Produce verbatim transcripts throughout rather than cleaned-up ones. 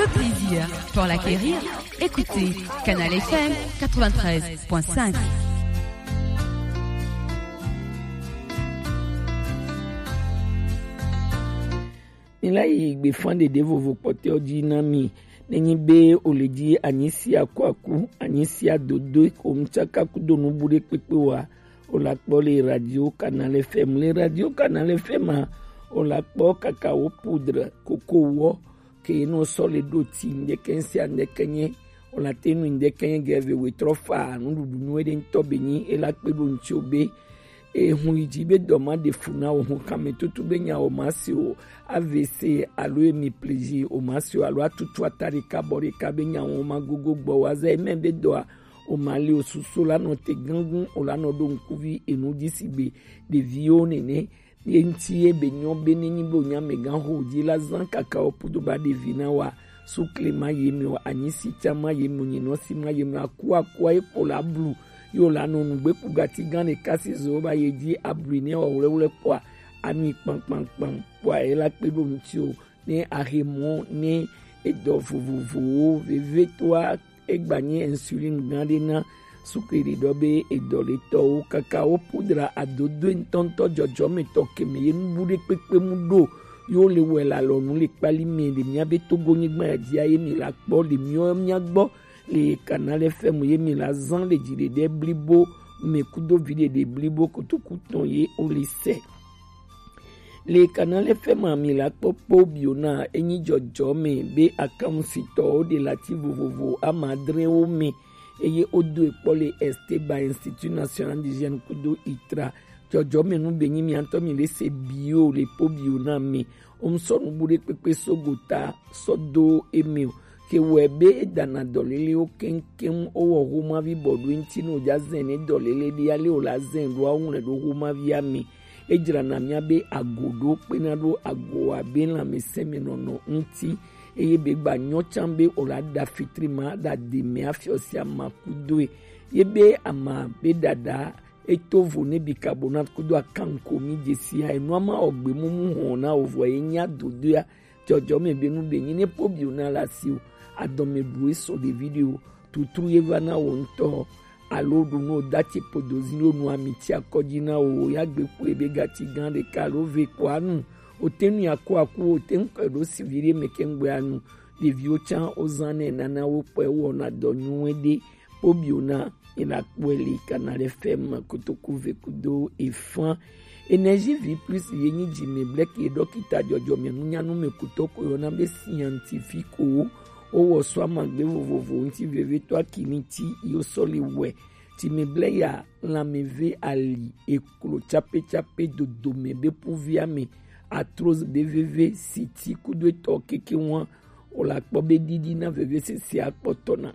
le plaisir pour l'acquérir, écoutez Canal F M quatre-vingt-treize point cinq. Nila igbe fande de vovo pote odi nami nenyi be oleji anyisi akwaku anyisi adodo ko mchaka kudonu bude pepe wa olakpo le radio Canal F M le radio Canal F M olakpo kakao poudre koko wo ke no sole doti ndekensi andekenye olatenu ndekenye geve we trofa nudu nuede ntobeni elakpedo nchobe e huijibe doma de funa o hukame tutu benya o masio A V C alo emi plaisir o masio alo atutu atari kabori kabenya o magogo gbo waze membe doa o mali o susola no te gangun o la no do nkuvi enu disibe de vio nene enti e benyo benini bo nyame gan ho di la zan kaka o pudo ba de vina wa su klima yemi o anyisi chama yemi nyino sima yemi akwa kwa e pola blue yo la no nugbe kugati gan le kasi zo ba yeji abrine o wele po ami pam pam pam po e la pe do ntio ni aremo ni edo vuvuvu veve toi egbanye insuline gande na sukiri dobe edole to kakao poudre adodo ntonto jojo me to keme yenbude pepe mudo yo le wela lo nu le pali mi de mi abe to gonyi gba di aye mi la po le mi o mi agbo le Canal F M ye mi la zan le jide de blibo me kudo vide de blibo kutukuton ye o le se le Canal F M mi la popo biona enyi jojo me be akansito de la ti vovovo amadre o me eye odo epole Esteba Institut National d'Hygiène kudo itra jojo me nu benyi mi anto mi le se bio le po biona me om so nu bude pepe sogota sodo emi ke webe dana dolele o kenkem o wo homa vi bodu ntino jazen ne dolele di ale o la zen ro awun do homa vi ami ejira na mi abe agodo penado ago abe la me semi nono nti eye be gba nyochambe o la da fitrima da de me afiosia makudo yebe ama be dada etovo ne bicarbonate kudo akanko mi jesia enu ama ogbe mumu hona ovo enya dodo ya jojo me benu benyi ne pobi una la siu adome bruiso de video tutu yevana wonto alodu no dati podozino no amiti akojina o yagbe ku ebe gati gande kalo ve kwanu otenu yakọ akọ oten kado sivire mekengbe anu de viocha ozane nana wo pe wo na donyuede pobiona ina kweli Canal F M kutoku ve kudo efan Énergie vie plus yenyi jime black e dokita jojo me nunyanu me kutoko yona be scientifique o o wo so amagbe vovovo nti veve to akiniti yo soli we ti me bleya la me ve ali eklo chape chape do do me be pouvia me atroz be veve siti kudo to keke won o la po be didi na veve se si apotona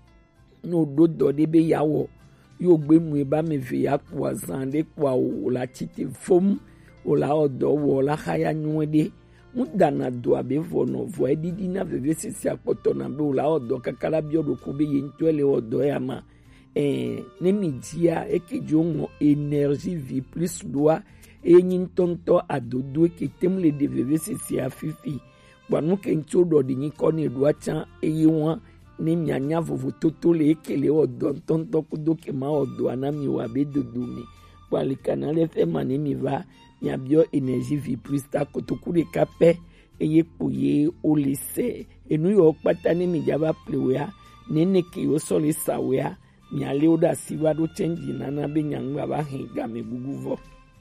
no do do de be yawo yo gbe mu eba me ve ya kwa zande kwa o la chite fom o la odo wo la haya nwede mudana do abe vono vo edidi na veve sisi apoto na be o la odo kakala bi odo ko be yentwele odo ya ma eh ne media ekejo mo énergie vie plus loi enyi tonto adodo ke temle de veve sisi afifi gbanu ke nto do de yin ko ni do acha eye won ni mianya vovo toto le ekele odo tonto kudo ke ma odo anami wa be dodo mi kwa le Canal F M ani mi va mi abio énergie vie plus ta kotoku de kape eye poye o le se enu yo pata ni mi jaba plewea nene ke yo so le sawea mi ale oda siwa do change nana be nyangwa ba hinga me guguvo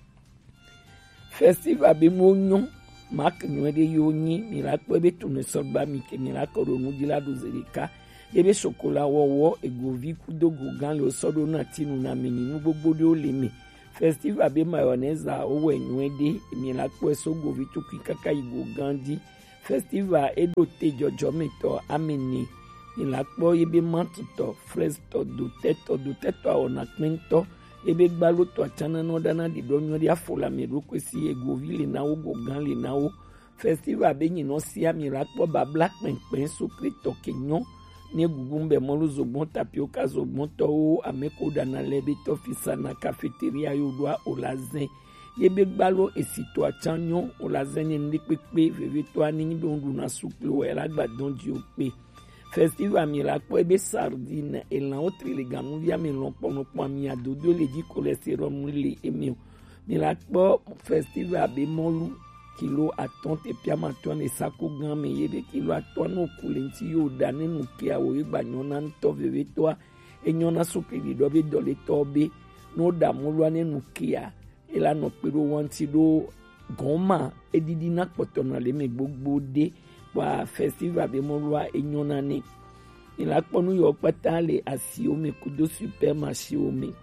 festival be monyo mak nwede yonyi mi la pe be tunu soba mi ke mi la ko ro nudila do zerika ebe chocolat wowo egovi kudogo gan lo sodo na tinu na meninu gbogbo de o le mi festival be mayonnaise owo enwede mi la pe so govi to kikaka igo gandi festival edo te jojo meto ameni mi la po ebe mantuto fresto do teto do teto ona pento ebe gbalo to achana no dana di donyo dia fola mi ro kwesi egovi le na ogo gan le na o festival be yin no sia mi la po ba black penpen so krito kenyon ne gugumbe molu zobon tapioca zobon to ameko dana lebe to fisa na cafeteria yo doa olazin yebe gbalo esito achanyo o la zenye ndi pepe veve to ani be ondu na souple o la gbadon di o pe festival mi la po ebe sardine e la otre le gamu via me lon pono po mi adodo le di cholesterol mu le emi mi la po festival be molu kilo atonte pia matone e sako gan me yebe kilo atone o kulenti yo dane nu ke awo igba nyona nto veve to e nyona souple di do be dole to be no da mulu ane nu kia e la no pero wanti do goma edidi na potona le me gbogbo de wa festival be molwa enyona ni ila ponu yo patale asi o me kudo supermarché o me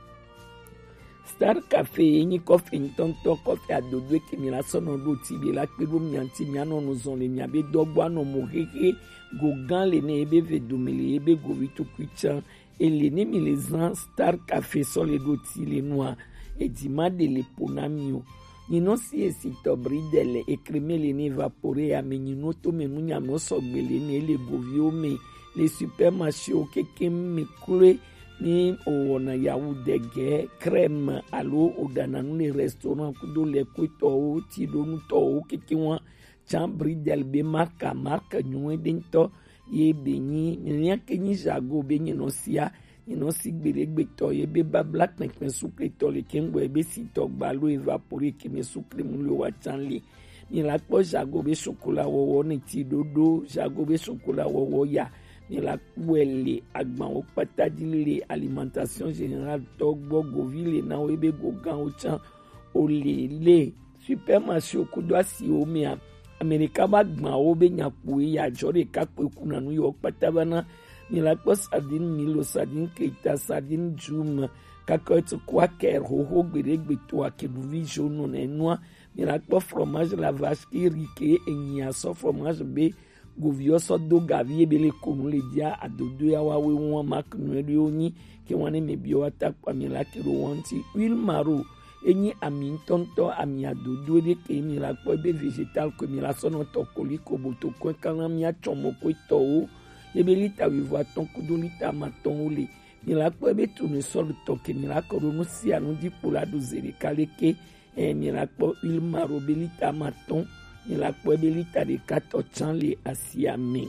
Star Cafe ni coffee ntonto coffee adodo ke mi la sono do ti be la pero mi anti mi ano no zon le mi abe dogbo ano mo keke go gan le ne ebe vedomele ebe go vitu kucha ele ne mi les ans Star Cafe so le do ti le noa e di ma de le ponamio nino si esito bridele e cremele ne evapore a menino to menunya no sogbele ne le govio me le supermarché o keke me kure ni o na yawu dege crème alo o dana no le restaurant kudo le kwito o ti do no to o keke wa chan bridel be marka marka nywe dento ye benyi nya kenyi jago benyi no sia ino sigbere gbeto ye be babla pekpen sukre to le kengbo e be sito gbalo evapore ke me sukre mu lo wa chanle ni la po jago be chocolat wowo ni ti dodo jago be chocolat wowo ya ni la kwele agban o patadile alimentation générale to gbo govile na o be go gan o chan o le le supermarché o kudo asi o me America ba gban o be nyapo ya jore ka pe kuna nu yo patabana ni la po sardine milo sardine keita sardine jum kakot kwa ker ho ho gbere gbeto akeduvi jono na noa ni la po fromage la vache qui rique enya so fromage be govio so do gavi be le konu le dia adodo ya wa we won mak no ri oni ke won me bi o ata kwa mi la kiro wonti huile maro enyi ami tonto ami adodo de ke mi la po be vegetal ko mi la sono to koliko boto ko kan mi a chomo ko to o yebelita wivo ton kudulita maton ole ni la po be tunu sol to ke mi la ko no si anu di pola do zeri kaleke e mi la po huile maro belita maton ni la po belita de kato chanle asiame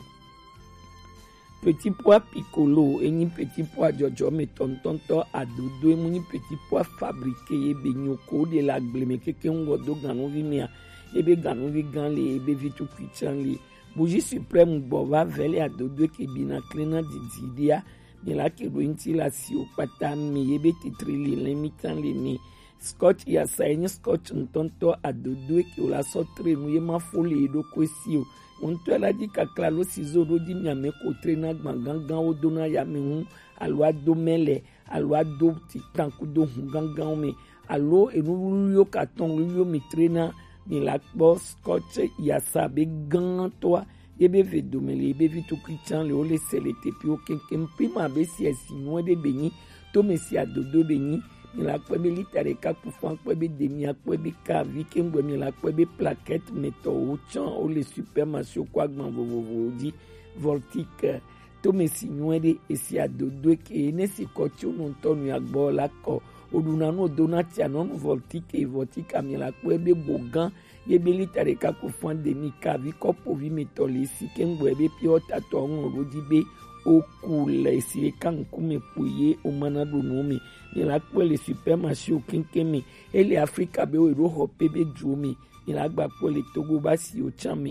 petit pois piccolo et ni petit pois jojo me tontonto adodo e ni petit pois fabriqué e be nyoko de la gleme keke ngodo ganu vi mia e be ganu vi gan le e be vitu kwichanle bougie suprême bova vele adodo ke bina klena dididia ni la ke ruinti la si o pata mi e be titrili le mitan le ni scotch ya saini scotch ntonto adodo ke la sotre nu ye ma fole do kwesio onto la di kakla lo sizo do di mi ame ko trena gangan o dona ya me hu alwa do mele alwa do ti tanku do hu gangan me alo enu yo katon yo mi trena ni la po scotch ya sabe gan to yebe ve do mele yebe vitu christian le ole selete pi o kenken prima be si esi no de beni to me si adodo beni ni la po be litare ka ku fan po be demi po be ka vi ke ngwe mi la po be plaquette meto o chan o le supermarché kwa gban vovovo di voltique to me si no de esi adodo ke ne si ko ti o no to nu agbo la ko oduna no donati anon voltique e voltique ami la po be bogan yebe litare ka ku fan demi ka vi ko po vi meto le si ke ngwe be pi o ta to on ro di be okule si kan kume puye o manado nomi ni la po le supermarché o kinkemi ele Africa be o ro hope be djumi ni la gba po le Togo ba si o chami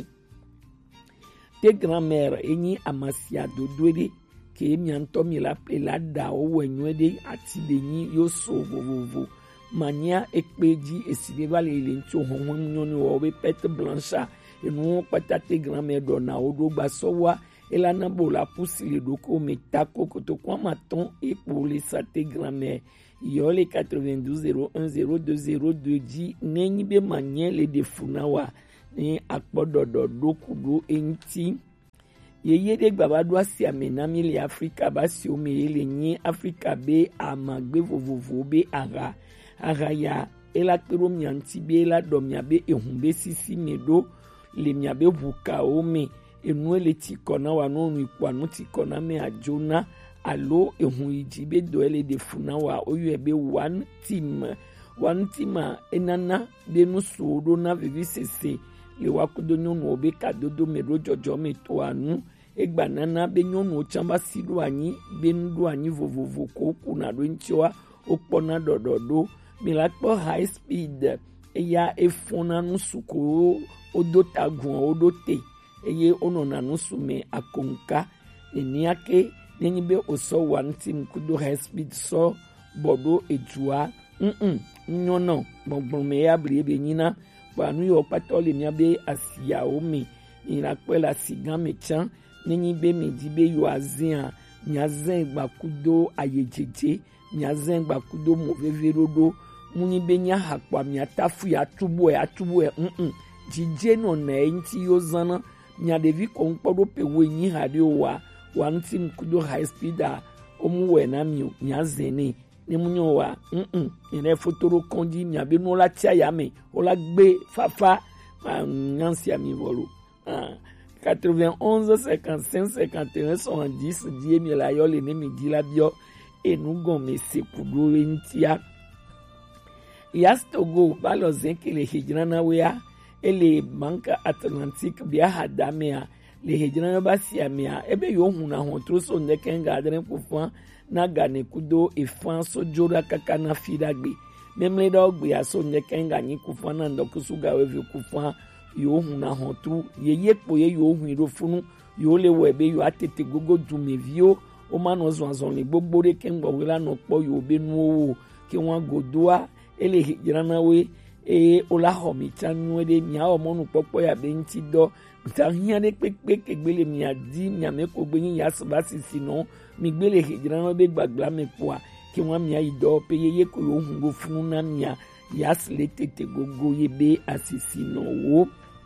te grand-mère eni amasia dodwede ke mi anto mi la pe la da o wenwede ati benyi yo so vovovo mania ekpeji esideva le le nto honhon nyoni o be pete blancha enu patate grand-mère dona o do gba sowa ela na bola pousse le doko metako koto kwa maton et pour les sate grand-mère yole quatre-vingt-douze zéro un zéro deux zéro deux di nenyi be manye le defunawa ni akpododo dokudo enti yeye de baba do asi amenami le Africa ba si o me le nyi Africa be amagbe vovovo be ara ara ya ela kero mianti be la do miabe ehunbe sisi medo le miabe buka o me enu ele ti kona wa no nu ipo anu ti kona me ajona alo ehun ijibe do ele de funa wa oyo ebe one team wantima enana benu suodo na vivi sese le wakudo nyɔnu be kadodo me do dzɔdzɔ me to anu egba nana be nyɔnu tsamba si do anyi be nu do anyi vovovo ko kuna do ŋtsia wokpɔna ɖɔɖɔɖo mi la kpɔ high speed eya efɔna nusuko wodo tagun wodo te eye wonɔna nusu me akonka nenia ke nenyi be wosɔ wantim kudo high speed sɔ bɔdo edua mm nyɔnɔ gbɔngbɔn ya bli ebe nyina ba nu yɔ kpatɔ le miabe asiawo me mi la kpɔ le asi gã me tsã nenyi be mi di be yɔ azẽa miazẽ gbakudo ayedzedze miazẽ gbakudo moveve ɖoɖo munyi be nyahakpa miatafu ya tuboe atuboe mm dzidze nɔna eŋti yo zãna mia ɖevi kɔ ŋkpɔ ɖo pe wo nyi ha ɖe wa wa ŋuti kudo high speed a womu wɔ na mi miazẽ ne ne mu nyɔ wa mm yɛrɛ foto ɖo kɔndzi miabe nu la tia ya me wola gbe fafa nyansia mi vɔlo quatre-vingt-onze cinquante-cinq cinquante et un soixante-dix die mi la yɔ le ne mi di la biɔ enugɔme sekuɖo ŋtia yastogo balɔ zẽ ke le hedzrana wea ele banka atlantique bia hadamea le hedzrana ba siamea ebe yo huna hɔntro so ndeke nga adre kufan na gane kudo efan so jora kaka na fidagbe memle da ogbe so ndeke nga nyi kufan na ndokusu gawe vi kufan yo huna hɔntro yeye kpo ye yo hu ro funu yo le wo ebe yo atete gogo dumevio o ma no zonzon le gbogbo de kengbo we la no kpo yo be nuwo ke wọn godoa ele hedzrana we eye wola xɔ mi tsa nyuie ɖe miawɔ mɔnu kpɔkpɔ ya be ŋuti dɔ nta hiã ɖe kpekpe kegbe le mia di miame ko gbe nyi yaseba sisi nɔ mi gbe le hedzrana be gbagbla me kpoa ke wɔn mia yi dɔ pe yeye ko yo hu ɖo funu na mia yasi le tete gogo ye be asisi nɔ wo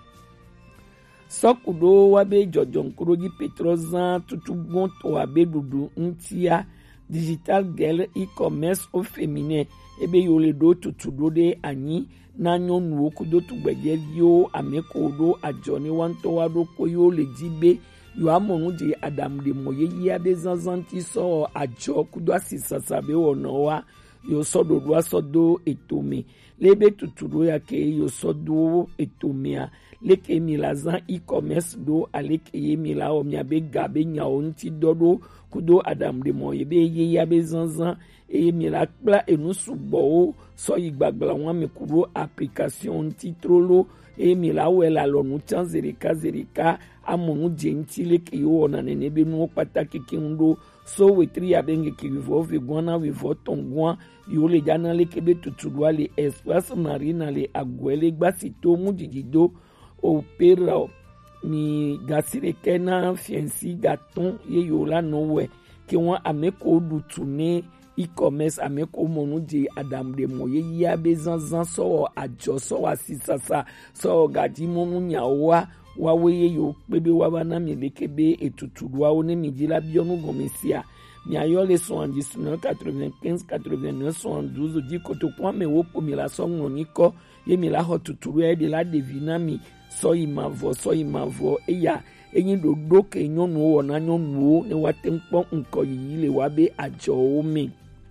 sɔku ɖo wa be dzɔdzɔŋkuɖodzi petrɔ zã tutu gbɔtɔ abe ɖuɖu ŋutia digital girl e-commerce au féminin ebe yo le ɖo tutu ɖo ɖe anyi na nyɔnuwo kudo tugbedzeviwo ame ko ɖo adzɔ ne wa ŋutɔ wa ɖo ko yo le dzi be yo amɔ nu dze aɖaŋuɖemɔ yeyea be zazã ŋuti sɔ adzɔ kudo asisasa be wɔna wa yo sɔ ɖoɖoa sɔ do etome le be tutu ɖo ya ke yo sɔ do etomea leke mi la zã e-commerce ɖo aleke ye mi la wɔ miabe ga be nyawo ŋuti dɔ ɖo kudo aɖaŋuɖemɔ ye be yeyea be zazã eye mi la kpla enu sugbɔwo sɔ yi gbagbla wɔme ku ɖo application ŋuti trolo eye mi la wɔe le alɔnu tsã zeɖeka zeɖeka amɔnu dze ŋuti leke ye wɔna nene be nuwo kpata keke ŋu ɖo so wetri abe ŋkeke wivɔ vegɔa na wivɔ tɔ̃gɔa yiwo le dzana leke be tutu ɖoa le espace marina le agɔe le gbasi to mu dzidzi do opera mi gasi ɖeke na fiɛnsi gatɔn ye yiwo la nɔ wɔe ke wɔn ame ko ɖu tu ne e-commerce ame ko mɔnu dze aɖaŋuɖemɔ yeyea be zazã sɔwɔ adzɔ sɔwɔ asisasa sɔwɔ gadimɔnu nyawoa wawoe ye yiwo kpe be woava na mi leke be etutu ɖoawo ne mi dzi la biɔ nu gɔme sia miayɔ le soixante-dix-neuf quatre-vingt-quinze quatre-vingt-neuf soixante-douze dzi kotoku ame wo ƒo mi la sɔ ŋlɔ mi kɔ ye mi la xɔ tutu ɖoa ye de la ɖevi na mi sɔ yi ma vɔ sɔ yi ma vɔ eya enyi ɖoɖo ke nyɔnuwo wɔna nyɔnuwo ne woate ŋu kpɔ ŋkɔ yiyi le woabe adzɔwo me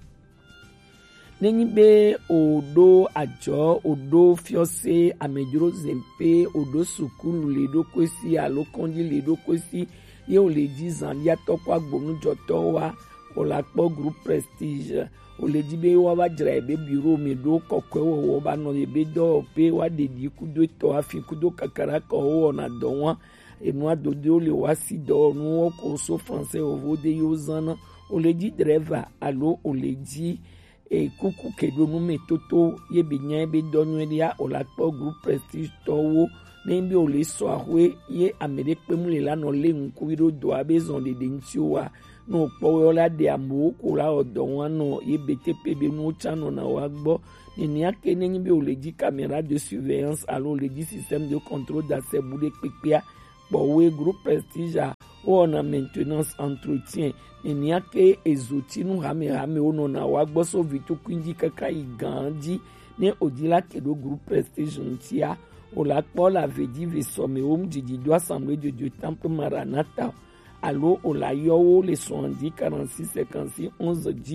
nenyi be oɖo adzɔ oɖo fiɔse amedzro zempe oɖo sukulu le ɖokui si alo kɔndzi le ɖokui si ye wòle dzi zã liatɔ kɔ agbonudzɔtɔwoa wòle akpɔ groupe prestige wòle dzi be woava dzra ebe biro me ɖo kɔkɔe wɔwɔ ba nɔ ebe dɔwɔƒe woaɖeɖi kudo etɔ hafi kudo kakara kɔ wowɔna dɔ wɔa enua dodowo le woasi dɔwɔnuwo ko so français vovo de yewo zãna wòle dzi dreva alo wòle dzi e kuku keɖonu me toto ye be nya be dɔ nyuie ɖea wòle akpɔ groupe prestige tɔwo ne be wòle sɔ ahoe ye ame ɖe kpem le la nɔ lé ŋku ɖo dɔa be zɔn ɖeɖe ŋutiwoa ne wòkpɔ wo la ɖe amewo ko la wɔ dɔ wɔa nɔ ye betepe be nuwo tsã nɔna wa gbɔ nenea ke nenye be wòle dzi caméra de surveillance alo wòle dzi système de contrôle d'accès bu ɖe kpekpea kpɔwoe groupe prestige a wowɔna maintenance entretien nenea ke ezotinu hamehamewo nɔna wa gbɔ so vitukui dzi kaka yi gã dzi ne wòdzi la ke ɖo groupe prestige ŋutia wòle akpɔ le avedi ve sɔmewo ŋu dzidzi do assemblée de dieu temple maranata alo wòle ayɔwo le soixante-dix quarante-six cinquante-six onze dzi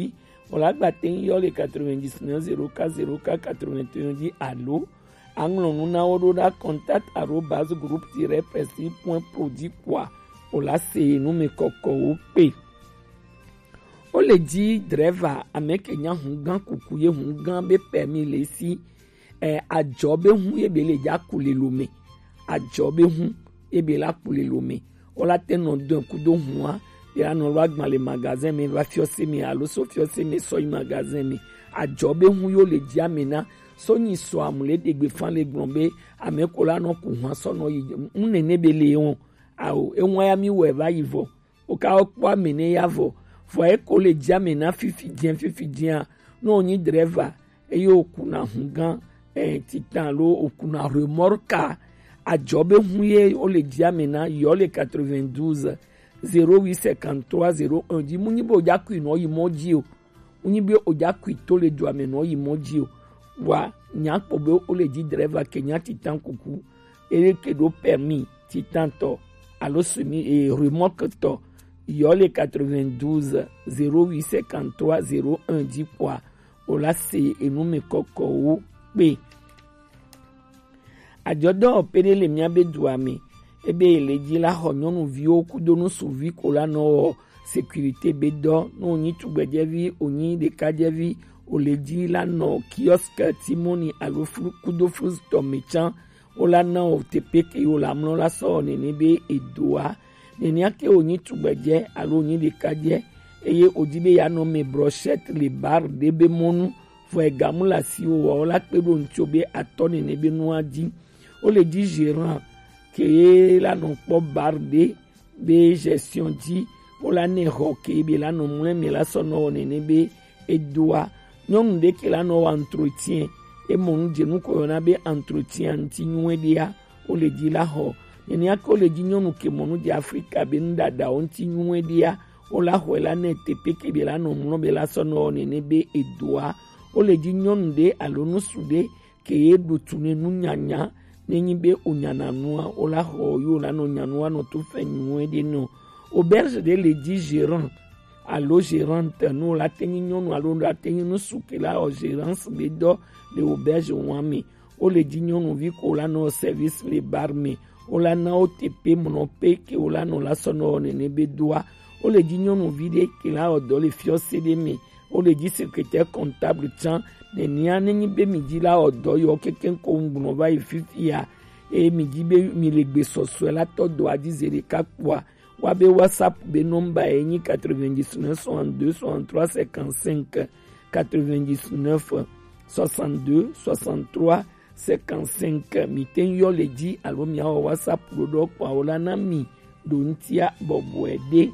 On l'a battu le quatre-vingt-dix-neuf zéro quatre zéro quatre quatre-vingt-un dit allô. Anglon nous na ododa contact arobase groupe tiret prestige point produit quoi. On l'a c'est nous me koko pe. On le dit driver ameke nya hungan kukuye hungan be permis le si eh ajobe hu e be le ja kule lome. Ajobe hu e be la kule lome. On la tenon d'un coup de huan. Il y a un dans les magasins, mais va fiosser, mais à l'eau, fiosser, mais soy magasin, mais à job, on le diamena, son histoire, moulé de gbefan les glombe, à mes colano, qu'on son on n'est né béléon, à ou, et moi, ami, ou eva, y va, au cas où, quoi, mener, yavo, voyez que le diamena, fifidien, fifidien, non, on y dreva, et yo, kuna hungan, et titan, l'eau, ou kuna remorka, à job, on o le diamena, yo le quatre-vingt-douze, zéro huit cinquante-trois zéro un di munibe ojakui no yimoji o munibe ojakui to le do ame no yimoji o wa nyakpo be o le di driver kenya titan kuku ere kedo permis titan to alo semi et remorque to yo le quatre-vingt-douze zéro huit cinquante-trois zéro un di kwa o la se enu me koko o pe ajodo opere le miabe do ame ebe ele di la ho nyonu vi oku do no suvi ko la no sécurité bedo no ni tugbeje vi oni de kaje vi o le di la no kiosk timoni alo fru kudo fru to mechan o la na o tepe ke o la mno la so ne ne be edoa ne ni ake oni tugbeje alo oni de kaje eye odibe ya no me brochette le bar de be monu fo e gamula si o la pe do nchobe atone ne be no adi o le di gérant que la non pas bardé be gestion dit pour la ne hockey be la non moins mais la sono ne be et doit non de que la no entretien et mon dieu nous ko na be entretien anti nous dia o le dit la ho ni ako le dit non que mon di Africa be ndada onti nous dia o la ho la ne te pe que be la non moins be la sono ne be et doit o le dit non de alonu sude que e do tune nu nyanya nenyi be onyana noa ola ho yo la no nyanwa no to fe nwe de no auberge de le dit gérant allo gérante no la tenyi nyonu allo la tenyi no sukela o gérance be do le auberge wami o le dit nyonu vi ko la no service le barme o la na o tepe monope ke o la no la sono ne ne be doa o le dit nyonu vi de ke la o do le fio cd me o le dit secrétaire comptable chan ne nia nenyi be mi di la odo yo keken ko ngbuno ba ififia e mi di be mi le gbe soso la to do adi zere kakwa wa be whatsapp be number enyi quatre-vingt-dix-neuf soixante-deux soixante-trois cinquante-cinq quatre-vingt-dix-neuf soixante-deux soixante-trois cinquante-cinq mi ten yo le di alo mi a whatsapp do kwa ola na mi do ntia bobwede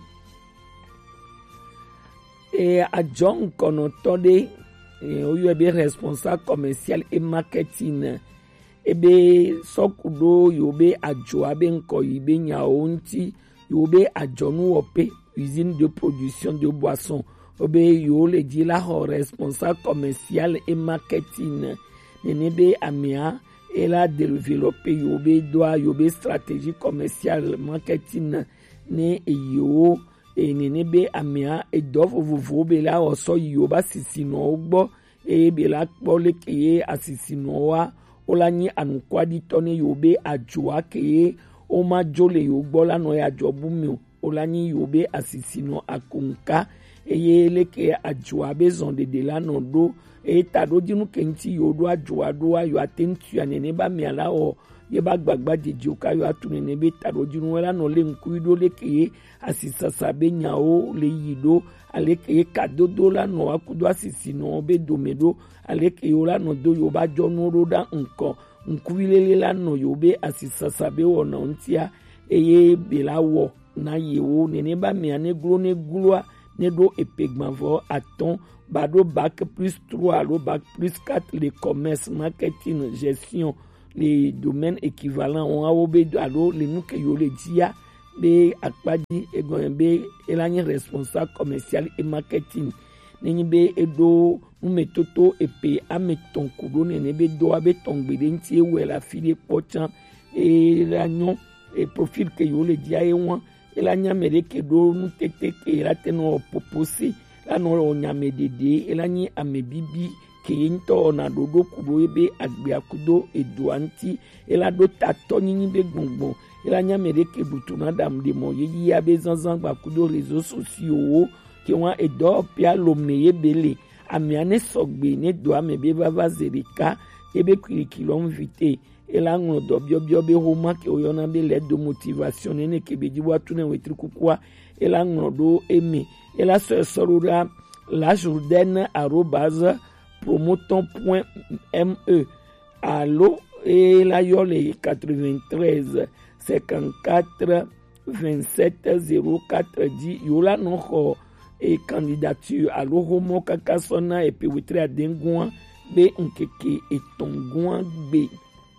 e a John Konotode et au lieu de responsable commercial et marketing ebe sokudo yobe ajo abenko ibe nyaonti yobe ajonu ope usine de production de boissons obe yo le dit la responsable commercial et marketing nenebe amia elle a développé yobe doit yobe stratégie commerciale marketing ne yo e nene be amia e dovo vovo be la oso yoba sisino ogbo e be la kpole keye asisino wa ola ni anukwadi tone yobe ajoa keye o ma jole yogbo la no ya jobu mi ola ni yobe asisino akunka eye le ke ajoa be zonde de la no do e tado dinu kenti yodo ajoa do ayo atentu ya nene ba mi ala o ye ba gbagba jeje o kayo atune ne be tado dinu wala no le nkuido le keye asisa sabe nyao le yido aleke kado do la no akudo asisi no be domedo aleke yola no do yoba jono roda nko nkuilele la no yobe asisa sabe wona ntia eye belawo na yewo nene ba mi ane glo ne gloa ne do epegmavo aton bado bac plus trois lo bac plus quatre les commerce marketing gestion les domaines équivalents on a obé alo le nuke yo le dia be akpadi egon be elanye responsable commercial et marketing neni be edo umetoto epe ameton kudo nene be do abe tongbede nti ewe la file pochan e lanyon e profil ke yo le dia e won elanya mereke do nu tete ke la teno popose la no onyame dede elanyi amebibi ke nto na dodo kudo ebe agbe akudo eduanti ela do tato nyinyi be gbongbon ela nyame de ke butuna dam de mo yeyi ya be zanzan gba kudo réseaux sociaux ke wa edo pia lo meye bele amiane sogbe ne do amebe baba zerika ebe kirikilom vite ela nglo do bio bio be homa ke oyona be lettre de motivation ne ke be jiwa tune wetri kukwa ela nglo do eme ela so sorura la jourdaine arobase promoton point me allo et la yole quatre-vingt-treize cinquante-quatre vingt-sept zéro quatre dix yola no et candidature allo homo kakasona et puis witre adengwa be nkeke etongwa be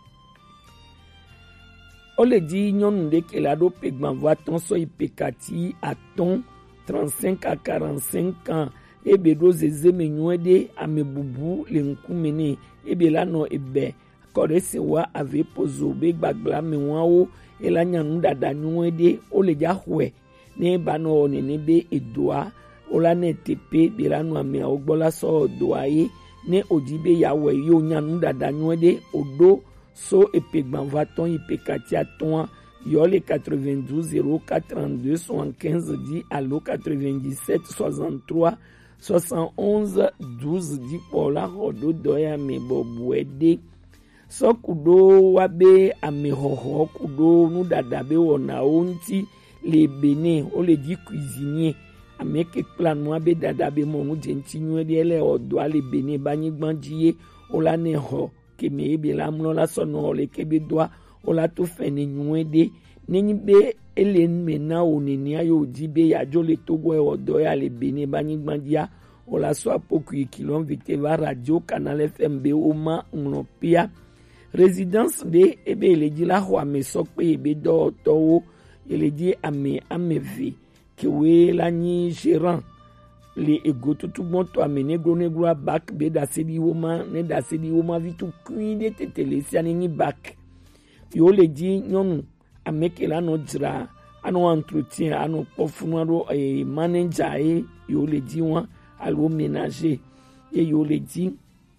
ole di nyon de ke la do pegman va ton so ipekati à ton trente-cinq à quarante-cinq ans ebe do zeze menywede amebubu le nkumene ebe la no ebe korese wa ave pozo be gbagla menwawo ela nyanu dada nywede ole ja hwe ne ba no ne ne be edoa ola ne tepe be la no ame ogbola so doaye ne odibe yawe yo nyanu dada nywede odo so epegban va ton ipekati aton yo le quatre-vingt-douze zéro quatre trente-deux soixante-quinze dix allo quatre-vingt-dix-sept soixante-trois soixante et onze douze di pola rodo doya me bobuede so kudo wabe amehoho kudo nu dadabe wona onti le bene o le di cuisinier ameke plan mo abe dadabe mo nu jenti nwe ele odo ale bene banyi gbanjiye ola ne ho keme ebe la mlo la sono le kebe doa ola to fene nwede nenyi be ele mena oneni ayo dibe ya jole togo e odo ya le bene banyi gbandia ola so apoku kilon vite va radio canal F M B oma nopia résidence de ebe le di la ho ame sokpe ebe do towo ele di ame amevi kewe la ni gérant le ego tutu moto amene gro negro back be da sedi woma ne da sedi woma vitu kuinde tetele si ani back yo le di nyonu ameke la no dra ano entretien ano pofunu ro e manager e yo le di won alo ménager e yo le di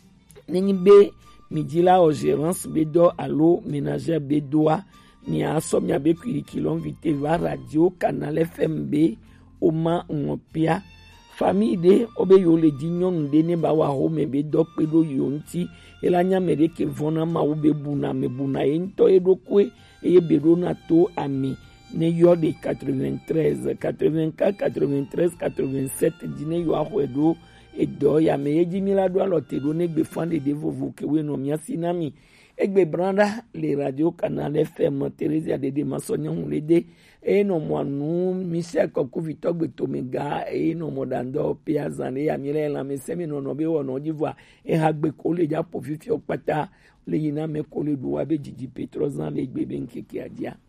neni be midila o gérance be do alo ménager be doa ni aso mi abe kilon vite va radio canal F M B oma ngopia famille de obe yo le di nyon de ne ba wa ho me be do pe do yonti ela nya me de ke vona ma ube buna me buna ento e do kwe e be do na to ami ne yo de quatre-vingt-treize quatre-vingt-quatre quatre-vingt-treize quatre-vingt-sept di ne yo a ho do e do ya me e di mi la do lo te do ne gbe fande de vovo ke we no mi asinami egbe branda le radio canal F M Teresa de de masonya hunlede e no mwanu Michel Kokuvito gbe tomega e no modando pia zane ya mire la mesemi no no be wono divoa e ha gbe ko le ja po fifi opata le yina me ko le duwa be jiji petrozan le gbe ben keke adia